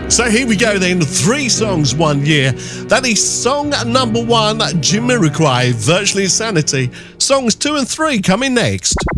So here we go then, 3 songs 1 year. That is song number 1, Jamiroquai, Virtual Insanity. Songs 2 and 3 coming next.